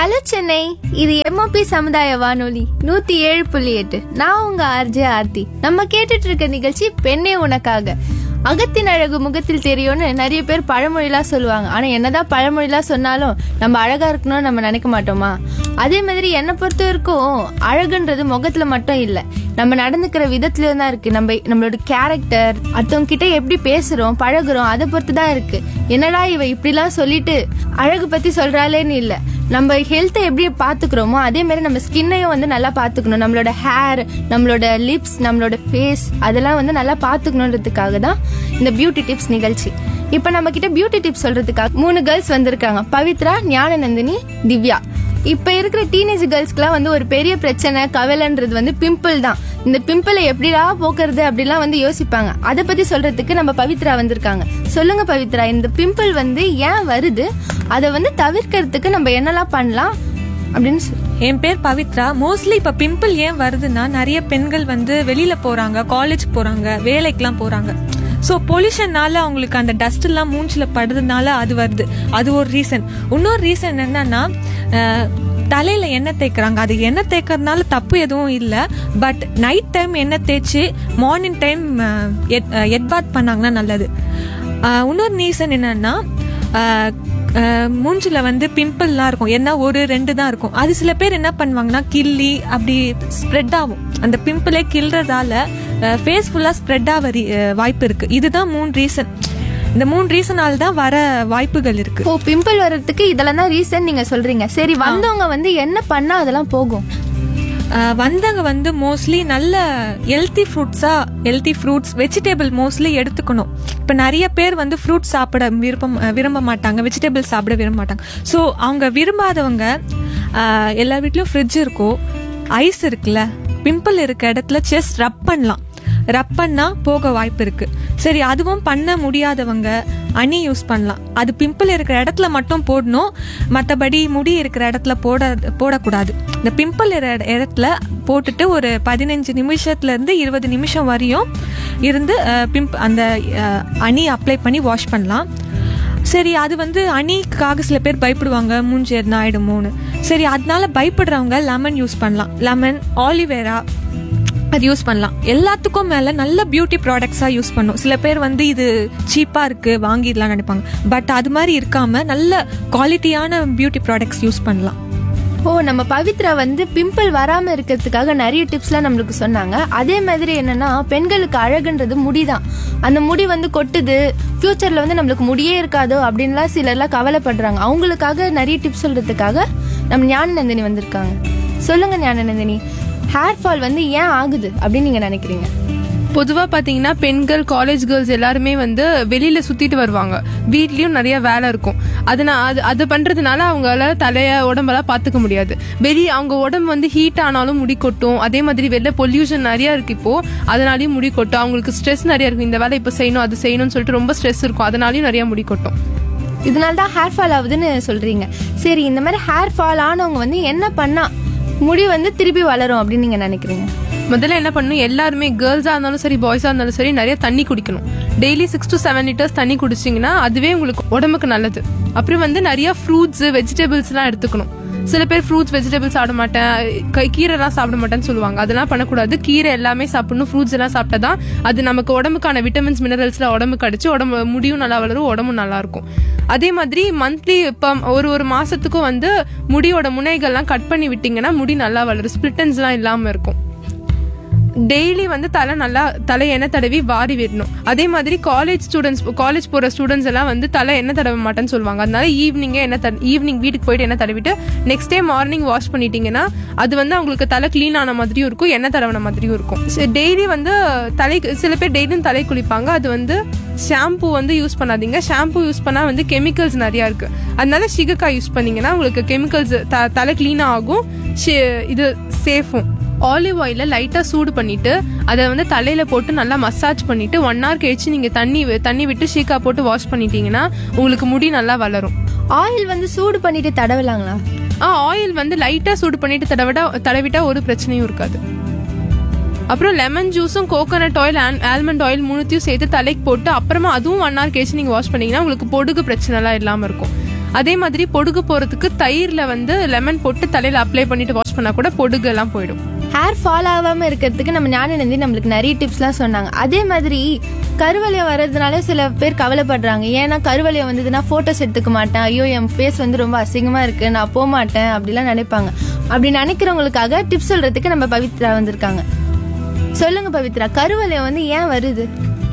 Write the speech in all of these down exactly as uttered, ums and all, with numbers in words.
Hello Chennai, இது MOP சமுதாய வானொலி நூத்தி ஏழு புள்ளி எட்டு. நான் உங்க ஆர்ஜே ஆர்த்தி. நம்ம கேட்டுட்டு இருக்க நிகழ்ச்சி பெண்ணே உனக்காக. அகத்தின் அழகு முகத்தில் தெரியும்னு நிறைய பேர் பழமொழிலாம் சொல்லுவாங்க. ஆனா என்னதான் பழமொழிலாம் சொன்னாலும் நம்ம அழகா இருக்கணும்னு நம்ம நினைக்க மாட்டோமா? அதே மாதிரி என்னை பொறுத்த வரைக்கும் அழகுன்றது முகத்துல மட்டும் இல்ல, நம்ம நடந்துக்கிற விதத்துலயும் தான் இருக்கு. நம்ம நம்மளோட கேரக்டர், அடுத்தவங்க கிட்ட எப்படி பேசுறோம் பழகுறோம், அதை பொறுத்து தான் இருக்கு. என்னடா இவ இப்படிலாம் சொல்லிட்டு அழகு பத்தி சொல்றாளேன்னு இல்ல, நம்ம ஹெல்த்தை எப்படி பாத்துக்கிறோமோ அதே மாதிரி நம்ம ஸ்கின்னையும் வந்து நல்லா பாத்துக்கணும். நம்மளோட ஹேர், நம்மளோட லிப்ஸ், நம்மளோட ஃபேஸ் அதெல்லாம் வந்து நல்லா பாத்துக்கணுன்றதுக்காக தான் இந்த பியூட்டி டிப்ஸ் நிகழ்ச்சி. இப்ப நம்ம கிட்ட பியூட்டி டிப்ஸ் சொல்றதுக்காக மூணு கேர்ள்ஸ் வந்திருக்காங்க. பவித்ரா, ஞானநந்தினி, திவ்யா. இப்ப இருக்கிற டீனேஜ் கேர்ள்ஸ்க்குலாம் வந்து ஒரு பெரிய பிரச்சனை கவலைன்றது வந்து பிம்பிள் தான். இந்த பிம்பிளை எப்படிடா போக்குறது அப்படிலாம் வந்து யோசிப்பாங்க. அதை பத்தி சொல்றதுக்கு நம்ம பவித்ரா வந்திருக்காங்க. சொல்லுங்க பவித்ரா, இந்த பிம்பிள் வந்து ஏன் வருது, அதை வந்து தவிர்க்கிறதுக்கு நம்ம என்னெல்லாம் பண்ணலாம் அப்படின்னு சொல்லு. என் பேர் பவித்ரா. மோஸ்ட்லி இப்ப பிம்பிள் ஏன் வருதுன்னா, நிறைய பெண்கள் வந்து வெளியில போறாங்க, காலேஜ் போறாங்க, வேலைக்கெல்லாம் போறாங்க. ஸோ பொல்யூஷன்னால அவங்களுக்கு அந்த டஸ்ட் எல்லாம் மூஞ்சில படுறதுனால அது வருது. அது ஒரு ரீசன். இன்னொரு ரீசன் என்னன்னா, தலையில எண்ணெய் தேய்க்கிறாங்க. அது எண்ணெய் தேய்க்கறதுனால தப்பு எதுவும் இல்லை. பட் நைட் டைம் எண்ணெய் தேய்ச்சி மார்னிங் டைம் எட் பாத் பண்ணாங்கன்னா நல்லது. இன்னொரு ரீசன் என்னன்னா, மூஞ்சில வந்து பிம்பிள்லாம் இருக்கும், என்ன ஒரு ரெண்டு தான் இருக்கும். அது சில பேர் என்ன பண்ணுவாங்கன்னா கிள்ளி அப்படி ஸ்ப்ரெட் ஆகும். அந்த பிம்பிளே கிள்றதால ஃபேஸ் ஃபுல்லா ஸ்ப்ரெட் ஆக வாய்ப்பு இருக்கு. இதுதான் மூணு ரீசன். இந்த மூணு ரீசனால தான் வர வாய்ப்புகள் இருக்கு. ஓ, பிம்பிள் வர்றதுக்கு இதெல்லாம் தான் ரீசன் நீங்க சொல்றீங்க. சரி, வந்தவங்க வந்து என்ன பண்ணா அதெல்லாம் போகும்? வந்தவங்க வந்து மோஸ்ட்லி நல்ல healthy ஃப்ரூட்ஸா healthy fruits vegetable mostly எடுத்துக்கணும். இப்போ நிறைய பேர் வந்து ஃப்ரூட்ஸ் சாப்பிட விருப்பம் விரும்ப மாட்டாங்க, வெஜிடபிள் சாப்பிட விரும்ப மாட்டாங்க. ஸோ அவங்க விரும்பாதவங்க, எல்லா வீட்லயும் ஃப்ரிட்ஜ் இருக்கும், ஐஸ் இருக்குல்ல, பிம்பிள் இருக்க இடத்துல செஸ்ட் ரப் பண்ணலாம். ரப் பண்ணா போக வாய்ப்பு இருக்கு. சரி, அதுவும் பண்ண முடியாதவங்க அணி யூஸ் பண்ணலாம். அது பிம்பிள் இருக்கிற இடத்துல மட்டும் போடணும், மற்றபடி முடி இருக்கிற இடத்துல போட போடக்கூடாது. இந்த பிம்பிள் இடத்துல போட்டுட்டு ஒரு பதினஞ்சு நிமிஷத்துல இருந்து இருபது நிமிஷம் வரையும் இருந்து பிம்ப் அந்த அணி அப்ளை பண்ணி வாஷ் பண்ணலாம். சரி, அது வந்து அணிக்காக சில பேர் பயப்படுவாங்க, மூஞ்சி எதுனா ஆயிடுமோன்னு. சரி, அதனால பயப்படுறவங்க லெமன் யூஸ் பண்ணலாம். லெமன், ஆலிவேரா அது யூஸ் பண்ணலாம். எல்லாத்துக்கும் மேல நல்ல பியூட்டி ப்ராடக்ட்ஸா யூஸ் பண்ணும். சில பேர் வந்து இது சீப்பா இருக்கு வாங்கிடலாம் நினைப்பாங்க. பட் அது மாதிரி இருக்காம நல்ல குவாலிட்டியான பியூட்டி ப்ராடக்ட்ஸ் யூஸ் பண்ணலாம். ஓ, நம்ம பவித்ரா வந்து பிம்பிள் வராம இருக்கிறதுக்காக நிறைய டிப்ஸ்லாம் நம்மளுக்கு சொன்னாங்க. அதே மாதிரி என்னன்னா, பெண்களுக்கு அழகுன்றது முடிதான். அந்த முடி வந்து கொட்டுது, ஃபியூச்சர்ல வந்து நம்மளுக்கு முடியே இருக்காதோ அப்படின்லாம் சிலர்லாம் கவலைப்படுறாங்க. அவங்களுக்காக நிறைய டிப்ஸ் சொல்றதுக்காக நம்ம ஞானநந்தினி வந்திருக்காங்க. சொல்லுங்க ஞானநந்தினி, ஹேர் ஃபால் வந்து ஏன் ஆகுது அப்படின்னு நீங்க நினைக்கிறீங்க? பொதுவாக பார்த்தீங்கன்னா பெண்கள், காலேஜ் கேர்ள்ஸ் எல்லாருமே வந்து வெளியில் சுற்றிட்டு வருவாங்க. வீட்லேயும் நிறைய வேலை இருக்கும். அதனால் அது அது பண்ணுறதுனால அவங்களால தலையை உடம்பெல்லாம் பார்த்துக்க முடியாது. வெளியே அவங்க உடம்பு வந்து ஹீட் ஆனாலும் முடி கொட்டும். அதே மாதிரி வெளில பொல்யூஷன் நிறையா இருக்குது இப்போது, அதனாலையும் முடி கொட்டும். அவங்களுக்கு ஸ்ட்ரெஸ் நிறையா இருக்கும். இந்த வேலை இப்போ செய்யணும், அது செய்யணும்னு சொல்லிட்டு ரொம்ப ஸ்ட்ரெஸ் இருக்கும். அதனாலையும் நிறையா முடி கொட்டும். இதனால தான் ஹேர் ஃபால் ஆகுதுன்னு சொல்கிறீங்க. சரி, இந்த மாதிரி ஹேர் ஃபால் ஆனவங்க வந்து என்ன பண்ணால் முடி வந்து திருப்பி வளரும் அப்படின்னு நீங்கள் நினைக்கிறீங்க? முதல்ல என்ன பண்ணணும், எல்லாருமே கேர்ள்ஸாக இருந்தாலும் சரி, பாய்ஸாக இருந்தாலும் சரி, நிறைய தண்ணி குடிக்கணும். Daily six to seven litres தண்ணி குடிச்சிங்கன்னா அதுவே உங்களுக்கு உடம்புக்கு நல்லது. அப்புறம் வந்து நிறைய ஃப்ரூட்ஸு, வெஜிடபிள்ஸ்லாம் எடுத்துக்கணும். சில பேர் ஃப்ரூட்ஸ், வெஜிடபிள்ஸ் சாப்பிட மாட்டேன், கீரைலாம் சாப்பிட மாட்டேன்னு சொல்லுவாங்க. அதெல்லாம் பண்ணக்கூடாது. கீரை எல்லாமே சாப்பிடணும். ஃப்ரூட்ஸ் எல்லாம் சாப்பிட்டா தான் அது நமக்கு உடம்புக்கான விட்டமின்ஸ், மினரல்ஸ்லாம் உடம்புக்கு அடிச்சு உடம்பு முடியும் நல்லா வளரும், உடம்பும் நல்லா இருக்கும். அதே மாதிரி மந்த்லி இப்போ ஒரு ஒரு மாசத்துக்கும் வந்து முடியோட முனைகள்லாம் கட் பண்ணி விட்டீங்கன்னா முடி நல்லா வளரும், ஸ்பிளிட்டன்ஸ்லாம் இல்லாமல் இருக்கும். டெய்லி வந்து தலை நல்லா தலை எண்ணெய் தடவி வாரி விடணும். அதே மாதிரி காலேஜ் ஸ்டூடெண்ட்ஸ், காலேஜ் போகிற ஸ்டூடெண்ட்ஸ் எல்லாம் வந்து தலை எண்ணெய் தடவ மாட்டேன்னு சொல்லுவாங்க. அதனால ஈவினிங்கே என்ன த ஈவினிங் வீட்டுக்கு போயிட்டு எண்ணெய் தடவிட்டு நெக்ஸ்ட் டே மார்னிங் வாஷ் பண்ணிட்டீங்கன்னா அது வந்து அவங்களுக்கு தலை க்ளீன் ஆன மாதிரியும் இருக்கும், எண்ணெய் தடவின மாதிரியும் இருக்கும். டெய்லி வந்து தலை, சில பேர் டெய்லியும் தலை குளிப்பாங்க. அது வந்து ஷாம்பு வந்து யூஸ் பண்ணாதீங்க. ஷாம்பு யூஸ் பண்ணால் வந்து கெமிக்கல்ஸ் நிறையா இருக்குது. அதனால சிகக்காய் யூஸ் பண்ணிங்கன்னா உங்களுக்கு கெமிக்கல்ஸ் த தலை க்ளீனாக ஆகும், இது சேஃபும். ஆலிவ் ஆயில லைட்டா சூடு பண்ணிட்டு அதை வந்து தலையில போட்டு நல்லா மசாஜ் பண்ணிட்டு ஒன் ஹவர் கழிச்சு நீங்க தண்ணி தண்ணி விட்டு ஷீக்கா போட்டு வாஷ் பண்ணிட்டீங்கன்னா உங்களுக்கு முடி நல்லா வளரும். ஆயில் வந்து சூடு பண்ணிட்டு தடவலாங்களா? ஆ, ஆயில் வந்து லைட்டா சூடு பண்ணிட்டு தடவிட்டா தடவிட்டா ஒரு பிரச்சனையும் இருக்காது. அப்புறம் lemon ஜூஸும் coconut oil, almond oil மூணுத்தையும் சேர்த்து தலைக்கு போட்டு அப்புறமா அதுவும் ஒன் ஹவர் கழிச்சு நீங்க வாஷ் பண்ணீங்கன்னா உங்களுக்கு பொடுகு பிரச்சனை எல்லாம் இல்லாம இருக்கும். அதே மாதிரி பொடுகு போறதுக்கு தயிர்ல வந்து லெமன் போட்டு தலையில அப்ளை பண்ணிட்டு வாஷ் பண்ணா கூட பொடுகு எல்லாம் போயிடும். ஹேர் ஃபால் ஆகாம இருக்கிறதுக்கு நம்ம ஞானநந்தி நம்மளுக்கு நிறைய டிப்ஸ்லாம் சொன்னாங்க. அதே மாதிரி கருவலியம் வர்றதுனால சில பேர் கவலைப்படுறாங்க. ஏன்னா கருவலியம் வந்ததுன்னா போட்டோஸ் எடுத்துக்க மாட்டேன், ஐயோ என் ஃபேஸ் வந்து ரொம்ப அசிங்கமா இருக்கு, நான் போக மாட்டேன் அப்படிலாம் நினைப்பாங்க. அப்படி நினைக்கிறவங்களுக்காக டிப்ஸ் சொல்றதுக்கு நம்ம பவித்ரா வந்திருக்காங்க. சொல்லுங்க பவித்ரா, கருவலியம் வந்து ஏன் வருது?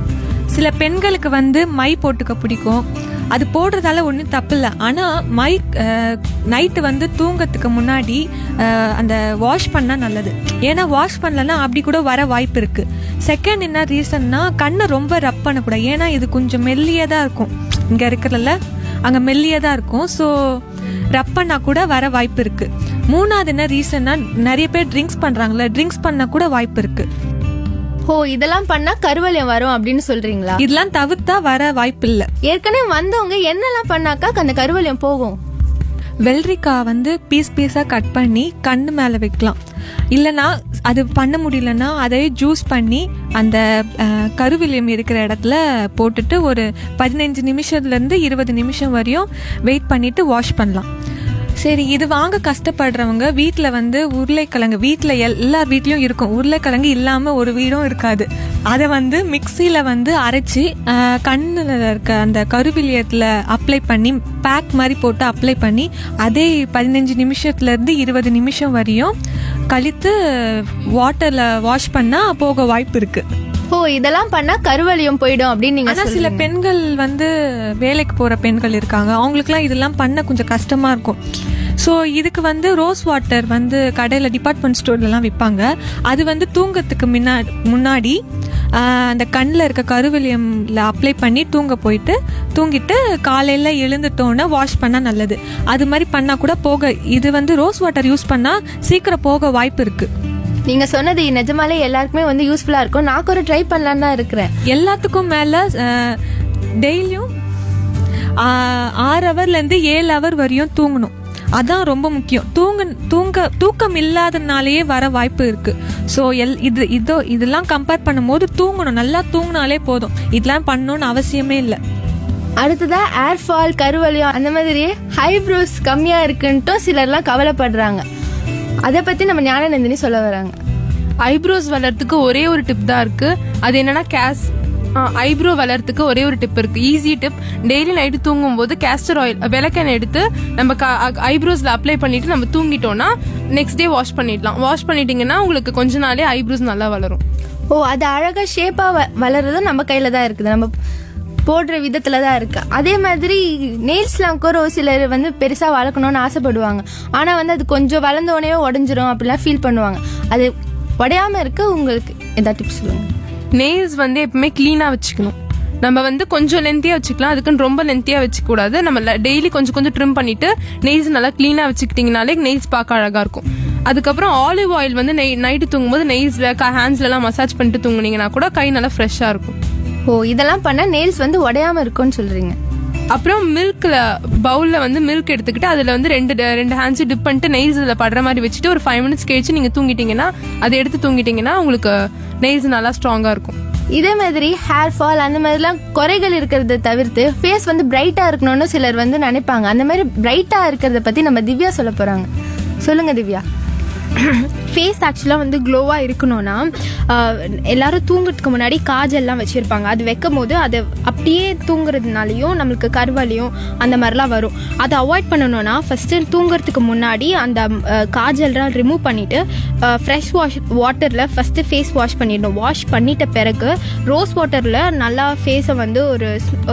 சில பெண்களுக்கு வந்து மை போட்டுக்க பிடிக்கும். அது போடுறதால ஒன்றும் தப்பு இல்லை. ஆனால் மை நைட்டு வந்து தூங்கத்துக்கு முன்னாடி அந்த வாஷ் பண்ணால் நல்லது. ஏன்னா வாஷ் பண்ணலன்னா அப்படி கூட வர வாய்ப்பு இருக்குது. செகண்ட் என்ன ரீசன்னா, கண்ணை ரொம்ப ரப் பண்ணக்கூடாது. ஏன்னா இது கொஞ்சம் மெல்லியதாக இருக்கும், இங்கே இருக்கிறதுல அங்கே மெல்லியதாக இருக்கும். ஸோ ரப் பண்ணால் கூட வர வாய்ப்பு இருக்குது. மூணாவது என்ன ரீசன்னா, நிறைய பேர் ட்ரிங்க்ஸ் பண்ணுறாங்களே, ட்ரிங்க்ஸ் பண்ணால் கூட வாய்ப்பு இருக்குது. ஓ, இதெல்லாம் பண்ணா கருவலியம் வரும் அப்படின்னு சொல்றீங்களா? இதெல்லாம் தவிர்த்தா வர வாய்ப்பு இல்லை. ஏற்கனவே வந்தவங்க என்னெல்லாம் பண்ணாக்கா அந்த கருவலியம் போகும்? வெள்ளரிக்காய் வந்து பீஸ் பீஸாக கட் பண்ணி கண்ணு மேலே வைக்கலாம். இல்லைனா அது பண்ண முடியலன்னா அதை ஜூஸ் பண்ணி அந்த கருவிலியம் இருக்கிற இடத்துல போட்டுட்டு ஒரு பதினஞ்சு நிமிஷத்துலேருந்து இருபது நிமிஷம் வரையும் வெயிட் பண்ணிட்டு வாஷ் பண்ணலாம். சரி, இது வாங்க கஷ்டப்படுறவங்க வீட்டில் வந்து உருளைக்கிழங்கு, வீட்டில் எல் எல்லார் வீட்லேயும் இருக்கும், உருளைக்கிழங்கு இல்லாமல் ஒரு வீடும் இருக்காது. அதை வந்து மிக்சியில் வந்து அரைச்சி கண்ணில் இருக்க அந்த கருவிலியத்தில் அப்ளை பண்ணி பேக் மாதிரி போட்டு அப்ளை பண்ணி அதே பதினஞ்சு நிமிஷத்துலேருந்து இருபது நிமிஷம் வரையும் கழித்து வாட்டரில் வாஷ் பண்ணால் போக வாய்ப்பு இருக்குது. ஓ, இதெல்லாம் பண்ணா கருவலியம் போயிடும் அப்படின்னு நீங்க. ஆனால் சில பெண்கள் வந்து வேலைக்கு போகிற பெண்கள் இருக்காங்க, அவங்களுக்குலாம் இதெல்லாம் பண்ண கொஞ்சம் கஷ்டமாக இருக்கும். ஸோ இதுக்கு வந்து ரோஸ் வாட்டர் வந்து கடையில் டிபார்ட்மெண்ட் ஸ்டோர்லலாம் விற்பாங்க. அது வந்து தூங்கத்துக்கு முன்னாடி முன்னாடி அந்த கண்ணில் இருக்க கருவிலியம்ல அப்ளை பண்ணி தூங்க போயிட்டு தூங்கிட்டு காலையில் எழுந்துட்டோன்னே வாஷ் பண்ணால் நல்லது. அது மாதிரி பண்ணால் கூட போக, இது வந்து ரோஸ் வாட்டர் யூஸ் பண்ணால் சீக்கிரம் போக வாய்ப்பு இருக்குது. நீங்க சொன்னது நிஜமாலே எல்லாருக்குமே வந்து யூஸ்ஃபுல்லா இருக்கும். நான் ஒரு ட்ரை பண்ணலான்னு தான் இருக்கிறேன். எல்லாத்துக்கும் மேல டெய்லியும் ஆறு ஹவர்ல இருந்து ஏழு ஹவர் வரையும் தூங்கணும். அதான் ரொம்ப முக்கியம். தூங்க தூங்க தூக்கம் இல்லாதனாலேயே வர வாய்ப்பு இருக்கு. ஸோ எல் இது இதோ இதெல்லாம் கம்பேர் பண்ணும்போது தூங்கணும், நல்லா தூங்கினாலே போதும். இதெல்லாம் பண்ணணும்னு அவசியமே இல்லை. அடுத்ததா ஹேர் ஃபால், கருவலியம், அந்த மாதிரி ஹைப்ரோஸ் கம்மியா இருக்குன்ட்டும் சிலர்லாம் கவலைப்படுறாங்க. அதை பத்தி நம்ம ஞானநந்தினி சொல்ல வராங்க. ஐப்ரோஸ் வளர்றதுக்கு ஒரே ஒரு டிப் தான் இருக்கு. அது என்னன்னா கேஸ் ஐப்ரோ வளர்றதுக்கு ஒரே ஒரு டிப் இருக்கு, ஈஸி டிப். டெய்லி நைட்டு தூங்கும் போது கேஸ்டர் ஆயில் விளக்கெண்ணெய் எடுத்து நம்ம ஐப்ரோஸ்ல அப்ளை பண்ணிட்டு நம்ம தூங்கிட்டோம்னா நெக்ஸ்ட் டே வாஷ் பண்ணிடலாம். வாஷ் பண்ணிட்டீங்கன்னா உங்களுக்கு கொஞ்ச நாளே ஐப்ரோஸ் நல்லா வளரும். ஓ, அது அழகா ஷேப்பா வளர்றதும் நம்ம கையில தான் இருக்குது, நம்ம போடுற விதத்துல தான் இருக்கு. அதே மாதிரி நெயில்ஸ்லாம் கூட ஒரு சிலர் வந்து பெருசா வளர்க்கணும்னு ஆசைப்படுவாங்க. ஆனா வந்து அது கொஞ்சம் வளர்ந்தோடனே உடஞ்சிரும் அப்படிலாம் ஃபீல் பண்ணுவாங்க. அது உடையாம இருக்க உங்களுக்கு ஏதாவது டிப்ஸ் சொல்லுங்க. நெயில்ஸ் வந்து எப்பவுமே கிளீனா வச்சுக்கணும். நம்ம வந்து கொஞ்சம் லென்த்தியா வச்சுக்கலாம், அதுக்குன்னு ரொம்ப லென்த்தியா வச்சுக்க கூடாது. நம்ம டெய்லி கொஞ்சம் கொஞ்சம் ட்ரிம் பண்ணிட்டு நெயில்ஸ் நல்லா கிளீனா வச்சுக்கிட்டீங்கனாலே நெயில்ஸ் பார்க்க அழகா இருக்கும். அதுக்கப்புறம் ஆலிவ் ஆயில் வந்து நைட்டு தூங்கும்போது நெயில்ஸ்ல ஹேண்ட்ஸ்ல எல்லாம் மசாஜ் பண்ணிட்டு தூங்குனீங்கன்னா கூட கை நல்லா ஃப்ரெஷ்ஷா இருக்கும். ஓ, இதெல்லாம் பண்ணா நெயில்ஸ் வந்து உடையாம இருக்கும்னு சொல்றீங்க. அப்புறம் மில்க்ல பவுல்ல வந்து மில்க் எடுத்துக்கிட்டு அதுல வந்து ரெண்டு ரெண்டு ஹேண்ட்ஸ் டிப் பண்ணிட்டு நெயில்ஸ் இதுல படுற மாதிரி வச்சுட்டு ஒரு ஃபைவ் மினிட்ஸ் கழிச்சு நீங்க தூங்கிட்டீங்கன்னா அதை எடுத்து தூங்கிட்டீங்கன்னா உங்களுக்கு நெயில்ஸ் நல்லா ஸ்ட்ராங்கா இருக்கும். இதே மாதிரி ஹேர் ஃபால் அந்த மாதிரிலாம் குறைகள் இருக்கிறத தவிர்த்து ஃபேஸ் வந்து பிரைட்டா இருக்கணும்னு சிலர் வந்து நினைப்பாங்க. அந்த மாதிரி பிரைட்டா இருக்கிறத பத்தி நம்ம திவ்யா சொல்ல போறாங்க. சொல்லுங்க திவ்யா. ஃபேஸ் ஆக்சுவலாக வந்து க்ளோவாக இருக்கணும்னா எல்லாரும் தூங்குறதுக்கு முன்னாடி காஜல்லாம் வச்சுருப்பாங்க. அது வைக்கும் போது அது அப்படியே தூங்குறதுனாலையும் நம்மளுக்கு கருவலியும் அந்த மாதிரிலாம் வரும். அதை அவாய்ட் பண்ணணும்னா ஃபஸ்ட்டு தூங்குறதுக்கு முன்னாடி அந்த காஜல்லாம் ரிமூவ் பண்ணிவிட்டு ஃப்ரெஷ் வாஷ் வாட்டரில் ஃபஸ்ட்டு ஃபேஸ் வாஷ் பண்ணிடணும். வாஷ் பண்ணிட்ட பிறகு ரோஸ் வாட்டரில் நல்லா ஃபேஸை வந்து ஒரு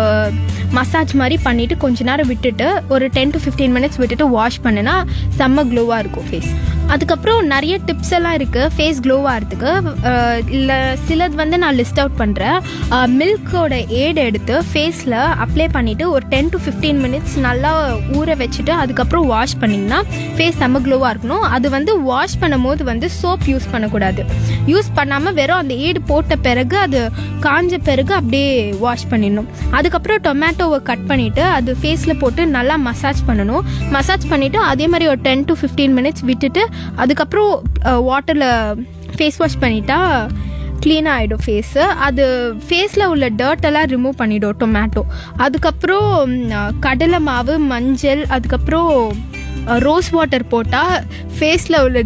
மசாஜ் மாதிரி பண்ணிவிட்டு கொஞ்ச நேரம் விட்டுட்டு ஒரு டென் டு ஃபிஃப்டீன் மினிட்ஸ் விட்டுட்டு வாஷ் பண்ணினா செம்ம க்ளோவாக இருக்கும் ஃபேஸ். அதுக்கப்புறம் நிறைய டிப்ஸ் எல்லாம் இருக்குது ஃபேஸ் க்ளோவாக ஆகிறதுக்கு. இல்லை சிலது வந்து நான் லிஸ்ட் அவுட் பண்ணுறேன். மில்கோட ஏடு எடுத்து ஃபேஸில் அப்ளை பண்ணிவிட்டு ஒரு டென் டு ஃபிஃப்டீன் மினிட்ஸ் நல்லா ஊற வச்சுட்டு அதுக்கப்புறம் வாஷ் பண்ணிங்கன்னா ஃபேஸ் செம்ம க்ளோவாக இருக்கணும். அது வந்து வாஷ் பண்ணும் போது வந்து சோப் யூஸ் பண்ணக்கூடாது. யூஸ் பண்ணாமல் வெறும் அந்த ஏடு போட்ட பிறகு அது காஞ்ச பிறகு அப்படியே வாஷ் பண்ணிடணும். அதுக்கப்புறம் டொமேட்டோவை கட் பண்ணிவிட்டு அது ஃபேஸில் போட்டு நல்லா மசாஜ் பண்ணணும். மசாஜ் பண்ணிவிட்டு அதே மாதிரி ஒரு டென் டு ஃபிஃப்டீன் மினிட்ஸ் விட்டுட்டு அதுக்கப்புறம் வாட்டரில் ஃபேஸ் வாஷ் பண்ணிட்டா க்ளீன் ஆகிடும் ஃபேஸு. அது ஃபேஸில் உள்ள டர்ட்டெல்லாம் ரிமூவ் பண்ணிடும் டொமேட்டோ. அதுக்கப்புறம் கடலை மாவு, மஞ்சள், அதுக்கப்புறம் ரோஸ் வாட்டர் போட்டால் ஃபேஸில் உள்ள